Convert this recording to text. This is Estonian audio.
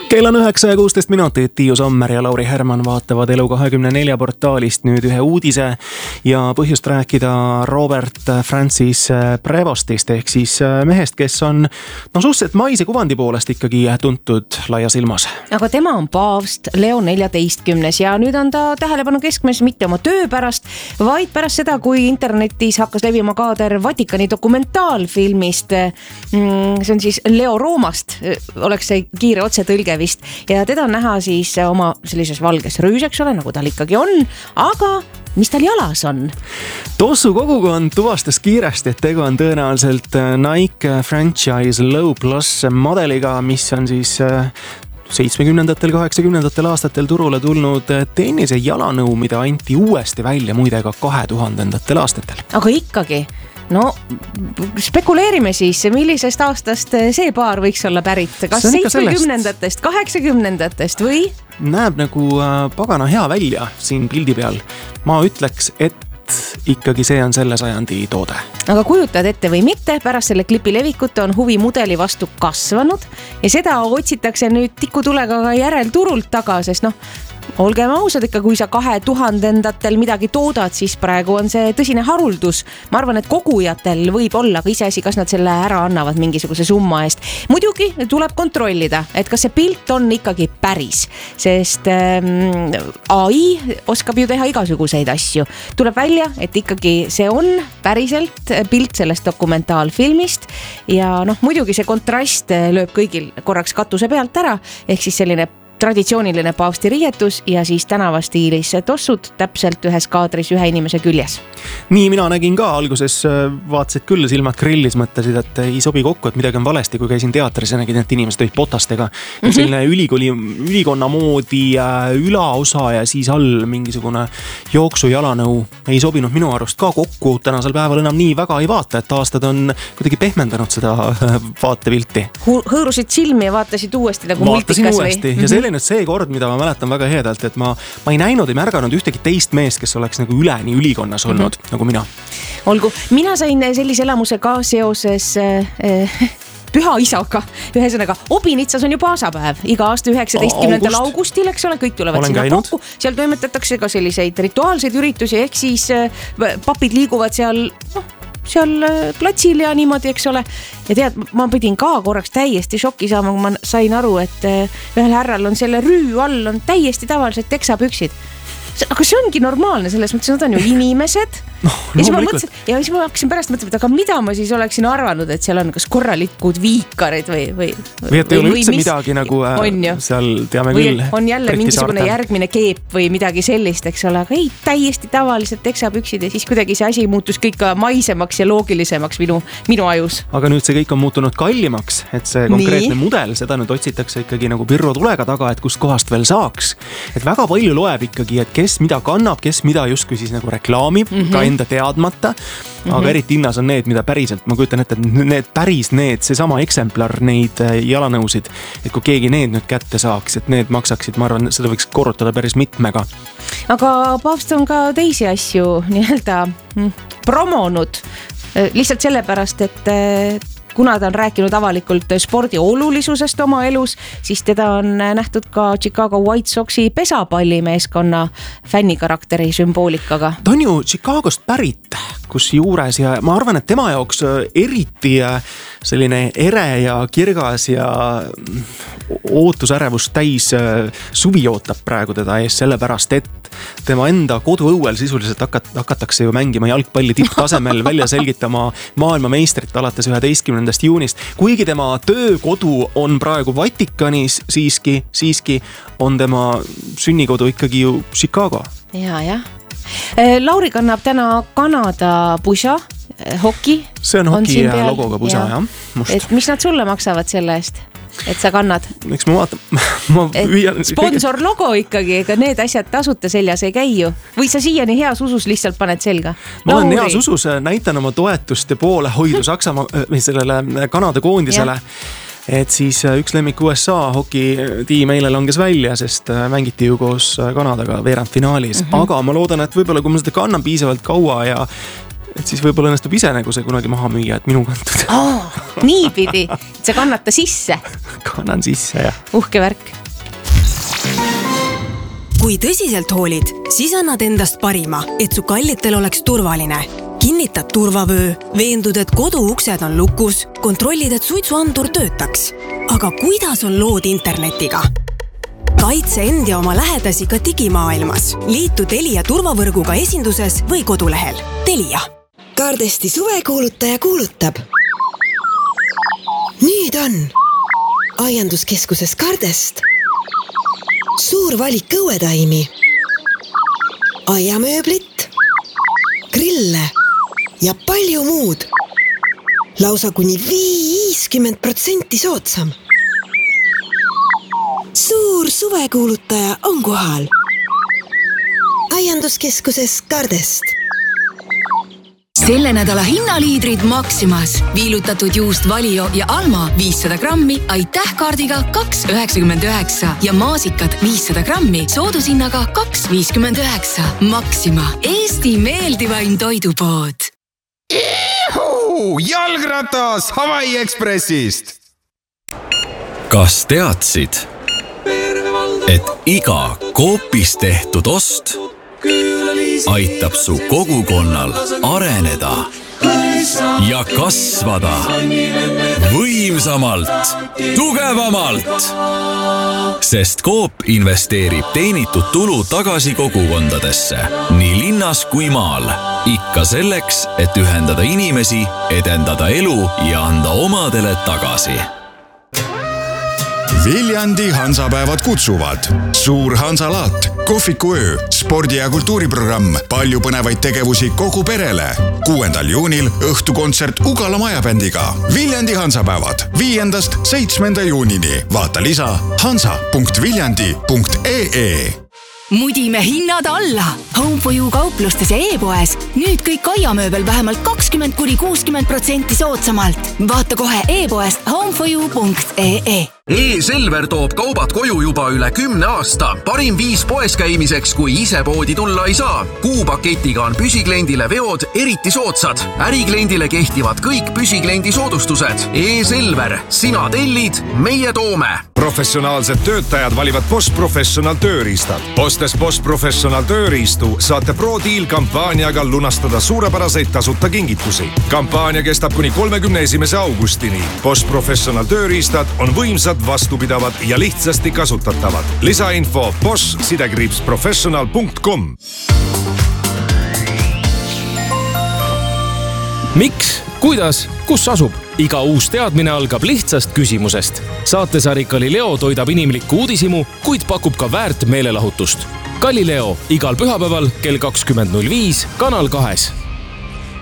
Kell on 9:16. Tiiu Sommer ja Lauri Herman vaatavad Elu24 portaalist nüüd ühe uudise ja põhjust rääkida Robert Francis Prevostist ehk siis mehest, kes on suhteliselt maise kuvandi poolest ikkagi tuntud laias ilmas. Aga tema on paavst Leo 14. ja nüüd on ta tähelepanu keskmes mitte oma töö pärast, vaid pärast seda, kui internetis hakkas levima kaader Vatikani dokumentaalfilmist. See on siis Leo Roomast, oleks see kiire otsetõlge vist, ja teda on näha siis oma sellises valges rüüs, eks ole, nagu tal ikkagi on, aga mis tal jalas on? Tossu kogukond tuvastas kiiresti, et tegu on tõenäoliselt Nike franchise Low Plus modeliga, mis on siis 70-ndatel, 80-ndatel aastatel turule tulnud tennise jalanõu, mida anti uuesti välja muide ka 2000-ndatel aastatel. Aga ikkagi, spekuleerime siis, millisest aastast see paar võiks olla pärit, kas 70-ndatest, 80-ndatest või? Näeb nagu pagana hea välja siin pildi peal. Ma ütleks, et ikkagi see on selle sajandi toode. Aga kujutad ette või mitte, pärast selle klipi levikut on huvi mudeli vastu kasvanud ja seda otsitakse nüüd tikutulega ka järelturult taga, sest olgem ausad ikka, kui sa 2000-ndatel midagi toodad, siis praegu on see tõsine haruldus. Ma arvan, et kogujatel võib olla ka iseasi, kas nad selle ära annavad mingisuguse summa eest. Muidugi tuleb kontrollida, et kas see pilt on ikkagi päris, sest AI oskab ju teha igasuguseid asju. Tuleb välja, et ikkagi see on päriselt pilt sellest dokumentaalfilmist ja muidugi see kontrast lööb kõigil korraks katuse pealt ära, ehk siis selline traditsiooniline paavsti riietus ja siis tänavastiilis tossud täpselt ühes kaadris ühe inimese küljes. Nii, mina nägin ka alguses, vaatasid küll silmad grillis, mõtlesid, et ei sobi kokku, et midagi on valesti, kui käisin teatris ja nägin, et inimesed olid potastega. Selline ülikonna moodi ülaosa ja siis all mingisugune jooksu jalanõu ei sobinud minu arust ka kokku. Tänasel päeval enam nii väga ei vaata, et aastad on kuidagi pehmendanud seda vaatepilti. Hõõrusid silmi ja vaatasid uuesti nagu vaatasin multikas uuesti. Ja see oli nüüd see kord, mida ma mäletan väga heedalt, et ma ei näinud, ei märganud ühtegi teist meest, kes oleks nagu üleni ülikonnas olnud, nagu mina. Olgu, mina sain sellise elamuse ka seoses püha isaga. Ühesõnaga, Obinitsas on ju paasapäev iga aasta 19. augustil, eks ole, kõik tulevad sinna kokku. Seal toimetatakse ka selliseid rituaalseid üritusi, ehk siis papid liiguvad seal platsil ja niimoodi, eks ole. Ja tead, ma pidin ka korraks täiesti šokki saama, kui ma sain aru, et ühel härral on selle rüü all on täiesti tavaliselt teksapüksid. Aga see ongi normaalne, selles mõttes, nad on ju inimesed. Ja siis ma hakkasin pärast mõtlema, aga mida ma siis oleksin arvanud, et seal on kas korralikud viikarid või et ei ole üldse midagi nagu seal teame küll. On jälle mingisugune järgmine keep või midagi sellist, eks ole, aga ei, täiesti tavaliselt teksapüksid ja siis kuidagi see asi muutus kõik maisemaks ja loogilisemaks minu ajus. Aga nüüd see kõik on muutunud kallimaks, et see konkreetne mudel, seda nüüd otsitakse ikkagi nagu Pirro tulega taga, et kust kohast veel saaks. Et väga palju loeb ikkagi, et kes mida kannab, kes mida justkui siis nagu reklaamib, ka enda teadmata, aga eriti hinnas on need, mida päriselt, ma kujutan ette, et seesama eksemplar neid jalanõusid, et kui keegi need nüüd kätte saaks, et need maksaksid, ma arvan, seda võiks korrutada päris mitmega. Aga paavst on ka teisi asju nii-öelda promonud, lihtsalt sellepärast, et kuna ta on rääkinud avalikult spordi olulisusest oma elus, siis teda on nähtud ka Chicago White Soxi pesapallimeeskonna fännikarakteri sümboolikaga. Ta on ju Chicagost pärit, kus juures ja ma arvan, et tema jaoks eriti selline ere ja kirgas ja ootusärevust täis suvi ootab praegu teda ees, sellepärast et tema enda koduõuel sisuliselt hakatakse ju mängima jalgpalli tipptasemel, välja selgitama maailmameistrit alates 11. juunist. Kuigi tema töökodu on praegu Vatikanis, siiski on tema sünnikodu ikkagi ju Chicago. Ja. Lauri kannab täna Kanada pusa, hoki. See on hoki ja logoga pusa, jah. Et mis nad sulle maksavad selle eest? Et sa kannad. Eks ma vaatan. Sponsor logo ikkagi, ega need asjad tasuta seljas ei käi ju. Või sa siiani heas usus lihtsalt paned selga? Ma olen heas usus, näitan oma toetust ja poole hoidu Saksamaa sellele Kanada koondisele. Et siis üks lemmik USA hokitiim eile langes välja, sest mängiti ju koos Kanadaga veerandfinaalis. Aga ma loodan, et võib-olla kui ma seda kannan piisavalt kaua ja et siis võib-olla õnnestub ise nagu see kunagi maha müüa, et minu kantud. Niipidi, et sa kannad ta sisse. Kannan sisse, jah. Uhke värk. Kui tõsiselt hoolid, siis annad endast parima, et su kallitel oleks turvaline. Kinnitad turvavöö, veendud, et kodu uksed on lukus, kontrollid, et suitsuandur töötaks. Aga kuidas on lood internetiga? Kaitse end ja oma lähedasi ka digimaailmas. Liitu Telia turvavõrguga esinduses või kodulehel. Telia. Gardesti suvekuulutaja kuulutab. Nüüd on aianduskeskuses Gardest suur valik õuetaimi, aiamööblit, grille ja palju muud. Lausa kuni 50% soodsam. Suur suvekuulutaja on kohal. Aianduskeskuses Gardest. Selle nädala hinnaliidrid Maximas. Viilutatud juust Valio ja Alma 500 grammi aitähkaardiga 2,99 ja maasikad 500 grammi soodushinnaga 2,59. Maxima, Eesti meeldivaim toidupood. Jalgratas Hawaii Expressist! Kas teadsid, et iga Coopis tehtud ost aitab su kogukonnal areneda ja kasvada võimsamalt, tugevamalt? Sest Coop investeerib teenitud tulu tagasi kogukondadesse, nii linnas kui maal. Ikka selleks, et ühendada inimesi, edendada elu ja anda omadele tagasi. Viljandi Hansapäevad kutsuvad. Suur Hansalaat, kohvikuöö, spordi- ja kultuuriprogramm, palju põnevaid tegevusi kogu perele. 6. juunil õhtukontsert Ugala majabändiga. Viljandi Hansapäevad 5.–7. juunini. Vaata lisa hansa.viljandi.ee. Mudime hinnad alla. Home for You kauplustes ja e-poes. Nüüd kõik aiamööbel vähemalt 20–60% soodsamalt. Vaata kohe e-poest homeforyou.ee. E-Selver toob kaubad koju juba üle 10 aasta. Parim viis poes käimiseks, kui ise poodi tulla ei saa. Kuupaketiga on püsikliendile veod eriti soodsad. Ärikliendile kehtivad kõik püsikliendi soodustused. E-Selver, sina tellid, meie toome. Professionaalsed töötajad valivad Bosch Professional tööriistad. Ostes Bosch Professional tööriistu saate Pro-Deal kampaaniaga lunastada suurepäraseid tasuta kingitusi. Kampaania kestab kuni 31. augustini. Bosch Professional tööriistad on võimsad, vastupidavad ja lihtsasti kasutatavad. Lisainfo bosch-professional.com. Miks? Kuidas? Kus asub? Iga uus teadmine algab lihtsast küsimusest. Saatesari Galileo toidab inimlikku uudisimu, kuid pakub ka väärt meelelahutust. Galileo igal pühapäeval kell 20.05 Kanal 2.